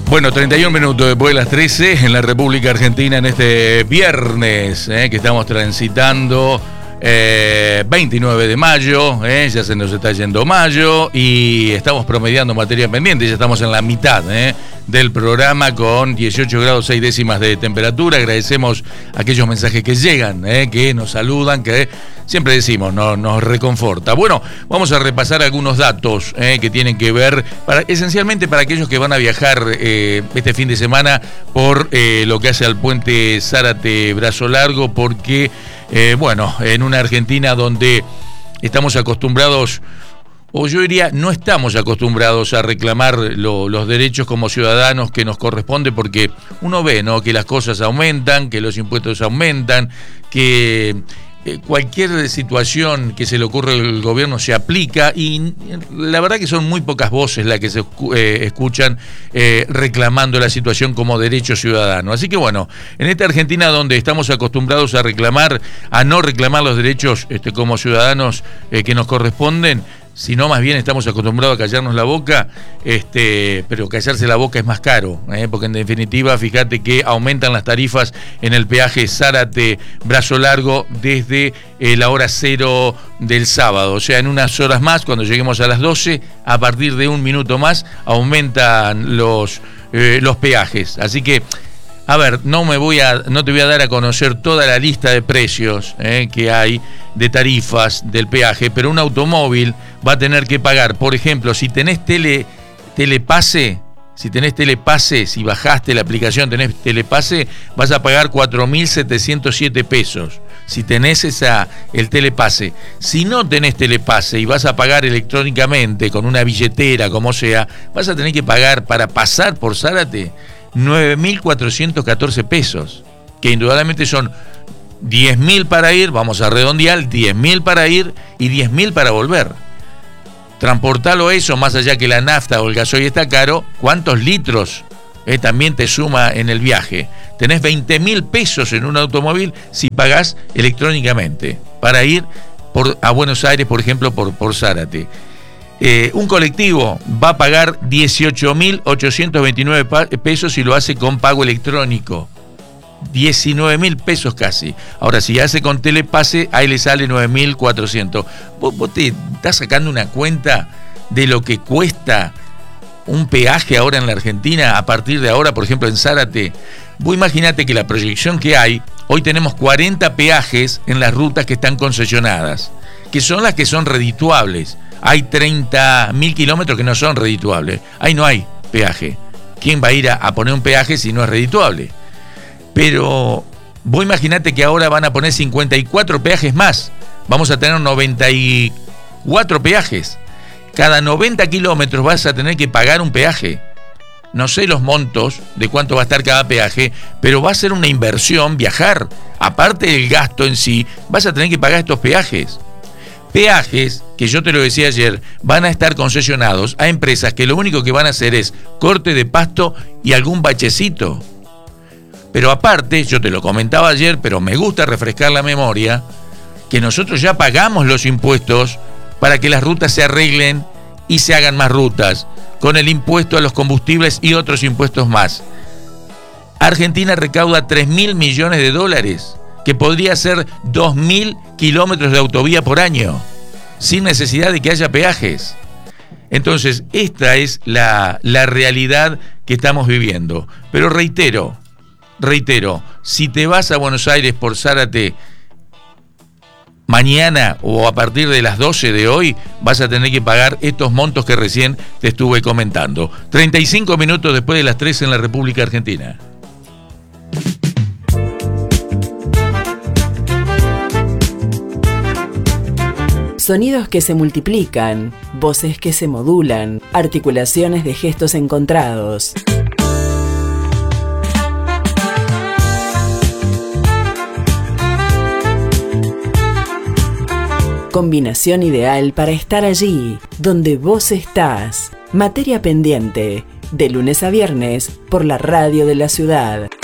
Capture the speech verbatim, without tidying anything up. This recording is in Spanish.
Bueno, treinta y un minutos después de las trece en la República Argentina en este viernes eh, que estamos transitando eh, veintinueve de mayo, eh, ya se nos está yendo mayo y estamos promediando materia pendiente, ya estamos en la mitad eh, del programa con dieciocho grados seis décimas de temperatura. Agradecemos aquellos mensajes que llegan, eh, que nos saludan, que siempre decimos, no, nos reconforta. Bueno, vamos a repasar algunos datos eh, que tienen que ver, para, esencialmente para aquellos que van a viajar eh, este fin de semana por eh, lo que hace al puente Zárate Brazo Largo, porque, eh, bueno, en una Argentina donde estamos acostumbrados, o yo diría, no estamos acostumbrados a reclamar lo, los derechos como ciudadanos que nos corresponde, porque uno ve, ¿no?, que las cosas aumentan, que los impuestos aumentan, que cualquier situación que se le ocurre al gobierno se aplica, y la verdad que son muy pocas voces las que se eh, escuchan eh, reclamando la situación como derecho ciudadano. Así que bueno, en esta Argentina donde estamos acostumbrados a reclamar, a no reclamar los derechos este, como ciudadanos eh, que nos corresponden, sino más bien estamos acostumbrados a callarnos la boca, este, pero callarse la boca es más caro, ¿eh? Porque en definitiva, fíjate que aumentan las tarifas en el peaje Zárate Brazo Largo desde eh, la hora cero del sábado, o sea, en unas horas más, cuando lleguemos a las doce, a partir de un minuto más, aumentan los, eh, los peajes, así que a ver, no me voy a, no te voy a dar a conocer toda la lista de precios eh, que hay de tarifas del peaje, pero un automóvil va a tener que pagar, por ejemplo, si tenés tele, telepase, si tenés telepase, si bajaste la aplicación, tenés telepase, vas a pagar cuatro mil setecientos siete pesos. Si tenés esa, el telepase. Si no tenés telepase y vas a pagar electrónicamente con una billetera, como sea, vas a tener que pagar para pasar por Zárate nueve mil cuatrocientos catorce pesos, que indudablemente son diez mil para ir, vamos a redondear, diez mil para ir y diez mil para volver. Transportarlo eso, más allá que la nafta o el gasoil está caro, ¿cuántos litros eh, también te suma en el viaje? Tenés veinte mil pesos en un automóvil si pagás electrónicamente para ir por, a Buenos Aires, por ejemplo, por, por Zárate. Eh, un colectivo va a pagar dieciocho mil ochocientos veintinueve pesos si lo hace con pago electrónico. diecinueve mil pesos casi. Ahora, si hace con telepase, ahí le sale nueve mil cuatrocientos. ¿Vos, vos te estás sacando una cuenta de lo que cuesta un peaje ahora en la Argentina, a partir de ahora, por ejemplo, en Zárate? Vos imaginate que la proyección que hay, hoy tenemos cuarenta peajes en las rutas que están concesionadas, que son las que son redituables. Hay treinta mil kilómetros que no son redituables. Ahí no hay peaje. ¿Quién va a ir a, a poner un peaje si no es redituable? Pero vos imaginate que ahora van a poner cincuenta y cuatro peajes más. Vamos a tener noventa y cuatro peajes. Cada noventa kilómetros vas a tener que pagar un peaje. No sé los montos de cuánto va a estar cada peaje, pero va a ser una inversión viajar. Aparte del gasto en sí, vas a tener que pagar estos peajes. Peajes que, yo te lo decía ayer, van a estar concesionados a empresas que lo único que van a hacer es corte de pasto y algún bachecito. Pero aparte, yo te lo comentaba ayer, pero me gusta refrescar la memoria, que nosotros ya pagamos los impuestos para que las rutas se arreglen y se hagan más rutas, con el impuesto a los combustibles y otros impuestos más. Argentina recauda tres mil millones de dólares, que podría ser dos mil kilómetros de autovía por año, sin necesidad de que haya peajes. Entonces, esta es la, la realidad que estamos viviendo. Pero reitero, reitero, si te vas a Buenos Aires por Zárate mañana o a partir de las doce de hoy, vas a tener que pagar estos montos que recién te estuve comentando. treinta y cinco minutos después de las tres en la República Argentina. Sonidos que se multiplican, voces que se modulan, articulaciones de gestos encontrados. Combinación ideal para estar allí, donde vos estás. Materia pendiente, de lunes a viernes, por la radio de la ciudad.